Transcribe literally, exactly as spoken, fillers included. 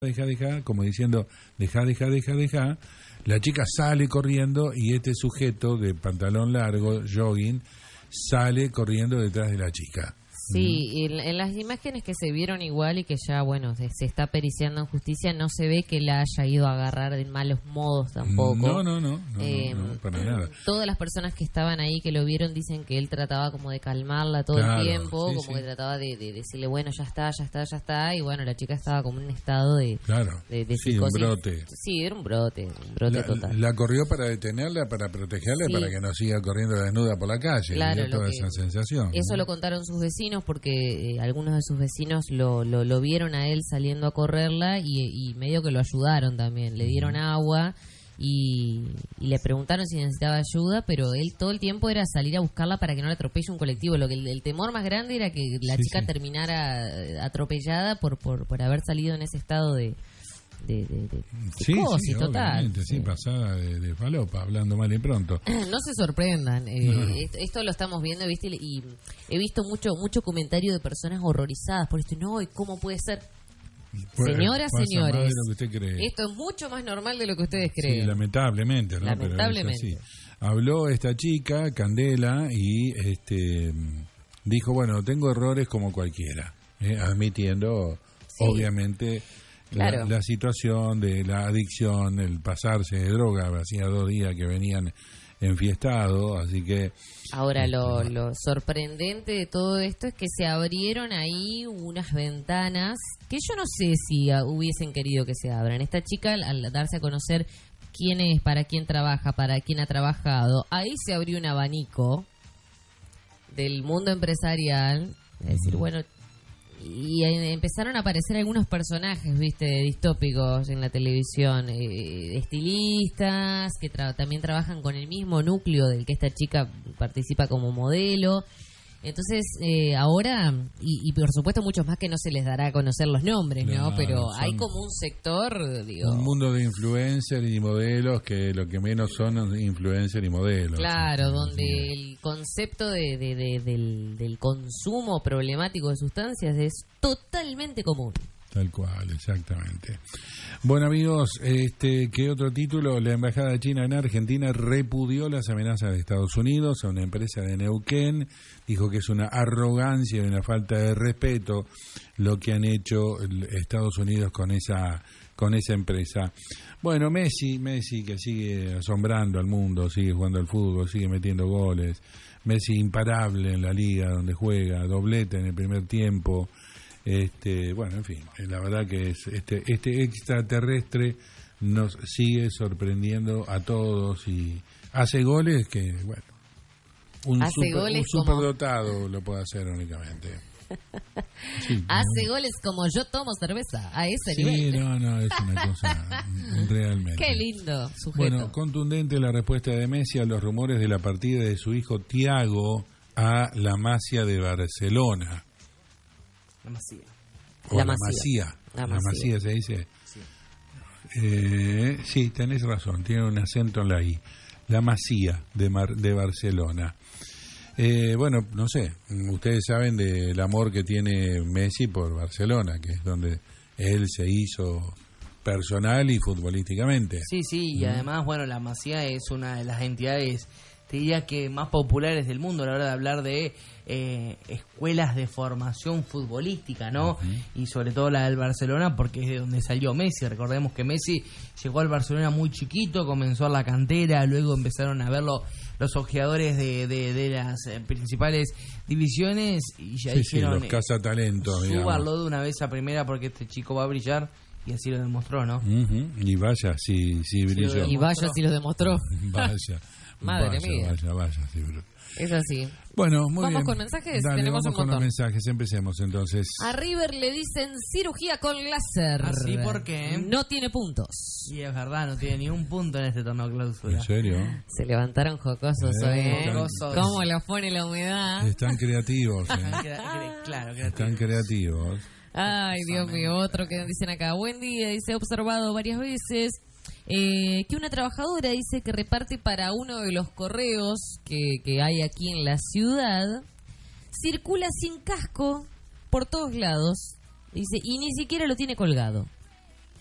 deja, deja, como diciendo, deja, deja, deja, deja. La chica sale corriendo y este sujeto de pantalón largo, jogging, sale corriendo detrás de la chica. Sí, en, en las imágenes que se vieron igual y que ya, bueno, se, se está periciando en justicia, no se ve que la haya ido a agarrar de malos modos tampoco. No, no, no, no, eh, no, no para nada. Todas las personas que estaban ahí, que lo vieron, dicen que él trataba como de calmarla todo Claro, el tiempo, sí, como sí. que trataba de, de decirle, bueno, ya está, ya está, ya está, y bueno, la chica estaba como en un estado de, Claro, de, de sí, psicosis. un brote. Sí, era un brote, un brote La, total. la corrió para detenerla, para protegerla, Sí. para que no siga corriendo desnuda por la calle. Claro, y dio toda lo que- esa sensación. Eso ¿no? lo contaron sus vecinos porque eh, algunos de sus vecinos lo, lo, lo vieron a él saliendo a correrla y, y medio que lo ayudaron también. Le dieron agua y, y le preguntaron si necesitaba ayuda, pero él todo el tiempo era salir a buscarla para que no la atropelle un colectivo. Lo que el, el temor más grande era que la Sí, chica sí. terminara eh, atropellada por, por, por haber salido en ese estado de, de, de, de Sí, psicosis sí, total. obviamente, sí, Sí. pasada de, de falopa, hablando mal y pronto. No se sorprendan, eh, No. esto, esto lo estamos viendo, ¿viste? Y he visto mucho mucho comentario de personas horrorizadas por esto. No, ¿y cómo puede ser? Pues, Señoras, pasa señores, más de lo que usted cree. esto es mucho más normal de lo que ustedes Sí, creen. lamentablemente, ¿no? Lamentablemente. Pero es así. Habló esta chica, Candela, y este dijo, bueno, tengo errores como cualquiera, ¿eh? Admitiendo, Sí. obviamente, Claro. la, la situación de la adicción, el pasarse de droga, hacía dos días que venían enfiestados, así que... Ahora, lo, Este, lo sorprendente de todo esto es que se abrieron ahí unas ventanas que yo no sé si ah, hubiesen querido que se abran. Esta chica, al, al darse a conocer quién es, para quién trabaja, para quién ha trabajado, ahí se abrió un abanico del mundo empresarial. Es decir, bueno, y eh, empezaron a aparecer algunos personajes, viste, distópicos en la televisión, eh, estilistas que tra- también trabajan con el mismo núcleo del que esta chica participa como modelo. Entonces, eh, ahora, y, y por supuesto muchos más que no se les dará a conocer los nombres, ¿no? Claro, Pero son hay como un sector, digo... Un mundo de influencers y modelos que lo que menos son influencers y modelos. Claro, Sí, donde sí. el concepto de, de- de- del, del consumo problemático de sustancias es totalmente común. Tal cual, exactamente. Bueno, amigos, este, ¿qué otro título? La Embajada China en Argentina repudió las amenazas de Estados Unidos a una empresa de Neuquén. Dijo que es una arrogancia y una falta de respeto lo que han hecho el- Estados Unidos con esa con esa empresa. Bueno, Messi, Messi que sigue asombrando al mundo, sigue jugando al fútbol, sigue metiendo goles. Messi imparable en la liga donde juega, doblete en el primer tiempo. Este, bueno, en fin, la verdad que es este este extraterrestre nos sigue sorprendiendo a todos y hace goles que, bueno, un Hace super, goles un como- superdotado lo puede hacer únicamente. Sí, Hace goles como yo tomo cerveza, a ese sí, nivel. no, no, es una cosa realmente. Qué lindo sujeto. Bueno, contundente la respuesta de Messi a los rumores de la partida de su hijo Thiago a la Masia de Barcelona. La Masía. O La la Masía. Masía. La La Masía. Masía se dice. Sí. Eh, sí, tenés razón, tiene un acento en la I. La Masía de, Mar- de Barcelona. Eh, bueno, no sé, ustedes saben del amor que tiene Messi por Barcelona, que es donde él se hizo personal y futbolísticamente. Sí, sí, y además, bueno, la Masía es una de las entidades, te diría que más populares del mundo a la hora de hablar de eh, escuelas de formación futbolística, ¿no? Y sobre todo la del Barcelona, porque es de donde salió Messi. Recordemos que Messi llegó al Barcelona muy chiquito, comenzó en la cantera, luego empezaron a verlo los ojeadores de, de, de las eh, principales divisiones y ya Sí, sí, dijeron, los cazatalentos, digamos. súbalo de una vez a primera porque este chico va a brillar, y así lo demostró, ¿no? Ujú, y vaya, sí, sí brilló. Y vaya si lo demostró. Vaya, Madre vaya, mía. vaya, vaya, sí, brilló. Es así. Bueno, muy ¿Vamos bien. con mensajes? Dale, Tenemos vamos un con los montón. mensajes, empecemos entonces. A River le dicen cirugía con láser. ¿Ah, sí? ¿Por qué? No tiene puntos. Y es verdad, no tiene ni un punto en este torneo clausura. ¿En serio? Se levantaron jocosos Eh, hoy, ¿eh? jocosos. ¿Cómo los pone la humedad? Están creativos, ¿eh? Crea- crea- claro, creativo. Están creativos. Ay, Dios mío, otro que dicen acá. Buen día, dice, he observado varias veces eh, que una trabajadora dice que reparte para uno de los correos que, que hay aquí en la ciudad, circula sin casco por todos lados, dice, y ni siquiera lo tiene colgado.